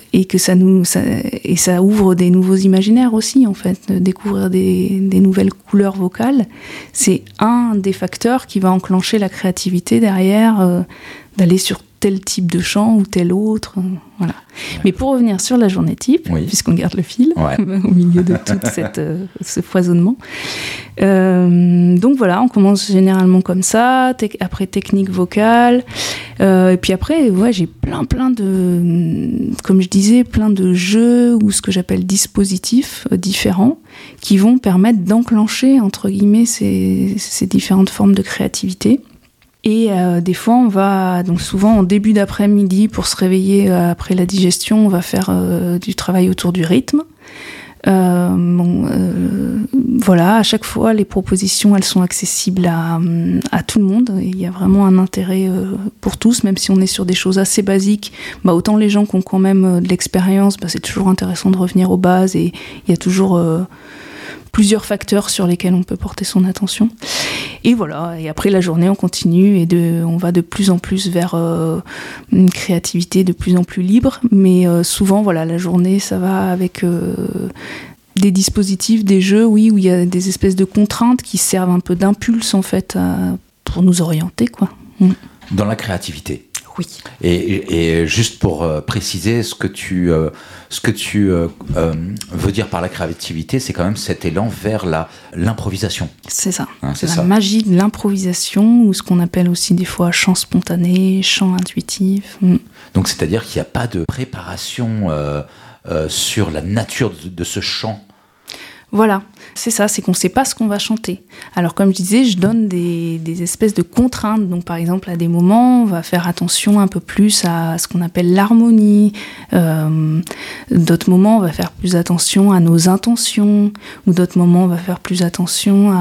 et que ça ouvre des nouveaux imaginaires aussi, en fait, de découvrir des nouvelles couleurs vocales. C'est un des facteurs qui va enclencher la créativité derrière, d'aller sur tel type de chant ou tel autre. Voilà. Ouais. Mais pour revenir sur la journée type, puisqu'on garde le fil au milieu de tout ce foisonnement. Donc voilà, on commence généralement comme ça, après technique vocale, et puis après, j'ai plein de, comme je disais, plein de jeux ou ce que j'appelle dispositifs différents qui vont permettre d'enclencher, entre guillemets, ces différentes formes de créativité. Et des fois, on va, donc souvent en début d'après-midi, pour se réveiller après la digestion, on va faire du travail autour du rythme. Voilà, à chaque fois, les propositions, elles sont accessibles à tout le monde. Et il y a vraiment un intérêt pour tous, même si on est sur des choses assez basiques. Autant les gens qui ont quand même de l'expérience, c'est toujours intéressant de revenir aux bases. Et il y a toujours plusieurs facteurs sur lesquels on peut porter son attention. Et voilà, et après la journée, on continue et on va de plus en plus vers une créativité de plus en plus libre. Mais souvent, la journée, ça va avec des dispositifs, des jeux, où il y a des espèces de contraintes qui servent un peu d'impulse, en fait, pour nous orienter, quoi. Dans la créativité. Oui. Et juste pour préciser, ce que tu veux dire par la créativité, c'est quand même cet élan vers l'improvisation. C'est ça. C'est la magie de l'improvisation, ou ce qu'on appelle aussi des fois chant spontané, chant intuitif. Donc c'est-à-dire qu'il n'y a pas de préparation sur la nature de ce chant. Voilà, c'est ça, c'est qu'on ne sait pas ce qu'on va chanter. Alors comme je disais, je donne des espèces de contraintes. Donc par exemple, à des moments, on va faire attention un peu plus à ce qu'on appelle l'harmonie. D'autres moments, on va faire plus attention à nos intentions. Ou d'autres moments, on va faire plus attention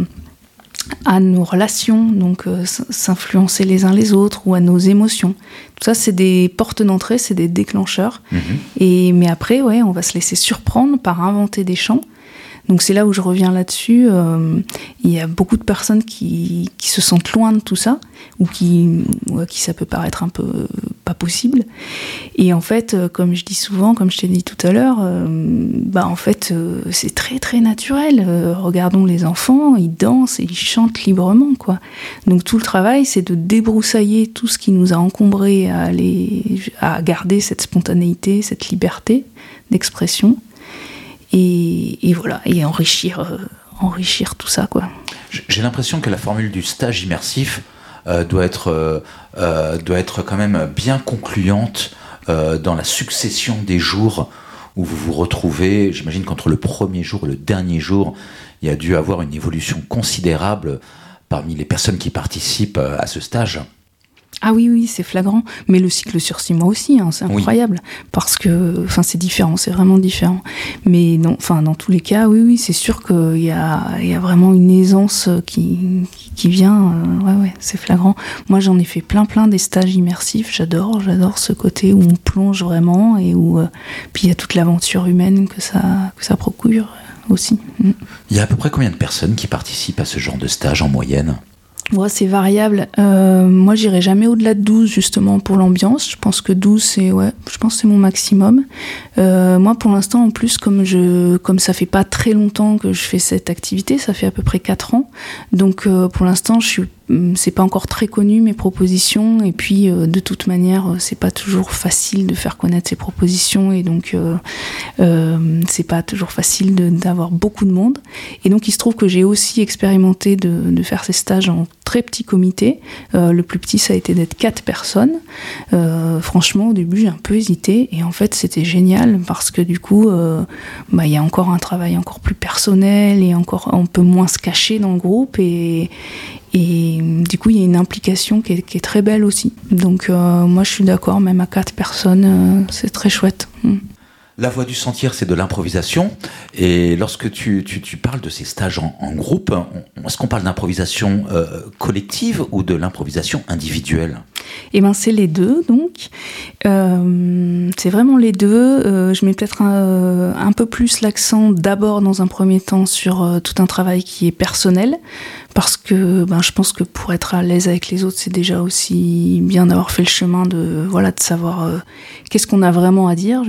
à nos relations, donc s'influencer les uns les autres, ou à nos émotions. Tout ça, c'est des portes d'entrée, c'est des déclencheurs. Mais après, on va se laisser surprendre par inventer des chants. Donc c'est là où je reviens là-dessus. Il y a beaucoup de personnes qui se sentent loin de tout ça, ou qui ça peut paraître un peu pas possible. Et en fait, comme je dis souvent, comme je t'ai dit tout à l'heure, en fait, c'est très très naturel. Regardons les enfants, ils dansent et ils chantent librement, quoi. Donc tout le travail, c'est de débroussailler tout ce qui nous a encombré à garder cette spontanéité, cette liberté d'expression. Et voilà, et enrichir tout ça, quoi. J'ai l'impression que la formule du stage immersif doit être quand même bien concluante dans la succession des jours où vous vous retrouvez. J'imagine qu'entre le premier jour et le dernier jour, il y a dû avoir une évolution considérable parmi les personnes qui participent à ce stage. Ah oui, c'est flagrant. Mais le cycle sur 6 mois aussi, c'est incroyable. Parce que, c'est différent, c'est vraiment différent. Mais non, dans tous les cas, oui, c'est sûr qu'il y a vraiment une aisance qui vient. C'est flagrant. Moi, j'en ai fait plein des stages immersifs. J'adore ce côté où on plonge vraiment et où, puis il y a toute l'aventure humaine que ça procure aussi. Il y a à peu près combien de personnes qui participent à ce genre de stage en moyenne ? C'est variable. Moi, j'irai jamais au-delà de 12, justement, pour l'ambiance. Je pense que 12, c'est mon maximum. Moi, pour l'instant, en plus, comme ça fait pas très longtemps que je fais cette activité, ça fait à peu près 4 ans. Donc, pour l'instant, c'est pas encore très connu, mes propositions. Et puis, de toute manière, c'est pas toujours facile de faire connaître ces propositions. Et donc, c'est pas toujours facile d'avoir beaucoup de monde. Et donc, il se trouve que j'ai aussi expérimenté de faire ces stages en très petit comité. Le plus petit, ça a été d'être 4 personnes. Franchement, au début, j'ai un peu hésité. Et en fait, c'était génial parce que du coup, y a encore un travail encore plus personnel et on peut moins se cacher dans le groupe. Et du coup, il y a une implication qui est très belle aussi. Donc, moi, je suis d'accord, même à 4 personnes, c'est très chouette. La Voix du Sentier, c'est de l'improvisation. Et lorsque tu parles de ces stages en groupe, est-ce qu'on parle d'improvisation collective ou de l'improvisation individuelle ? C'est les deux, donc. C'est vraiment les deux. Je mets peut-être un peu plus l'accent d'abord, dans un premier temps, sur tout un travail qui est personnel. Parce que je pense que pour être à l'aise avec les autres, c'est déjà aussi bien d'avoir fait le chemin de savoir qu'est-ce qu'on a vraiment à dire.